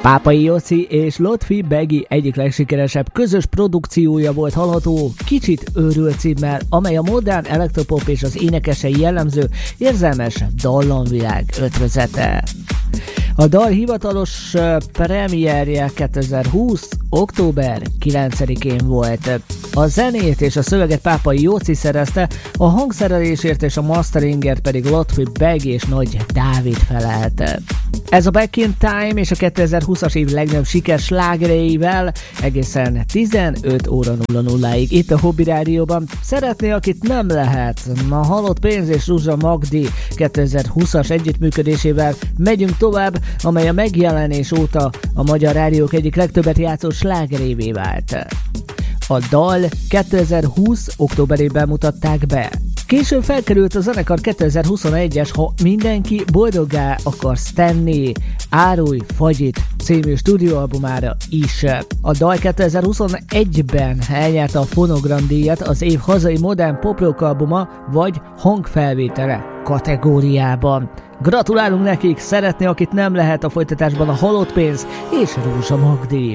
Pápai Jóci és Lotfi Begi egyik legsikeresebb közös produkciója volt hallható Kicsit őrült címmel, amely a modern elektropop és az énekesei jellemző érzelmes dallamvilág ötvözete. A dal hivatalos premierje 2020. október 9-én volt. A zenét és a szöveget Pápai Jóci szerezte, a hangszerelésért és a masteringért pedig Lotfi Begi és Nagy Dávid felelt. Ez a Back in Time és a 2020-as év legnagyobb sikers slágereivel egészen 15 óra 00-ig itt a Hobby Rádióban. Szeretné, akit nem lehet. A Halott Pénz és Ruzsa Magdi 2020-as együttműködésével megyünk tovább, amely a megjelenés óta a magyar rádiók egyik legtöbbet játszó slágerévé vált. A dal 2020. októberében mutatták be. Később felkerült a zenekar 2021-es Ha mindenki boldoggá akarsz tenni, Árulj Fagyit című stúdióalbumára is. A dal 2021-ben elnyerte a Fonogram díjat az év hazai modern pop-rock albuma vagy hangfelvétele kategóriában. Gratulálunk nekik, szeretné, akit nem lehet, a folytatásban a Halott Pénz és Rúzsa Magdi.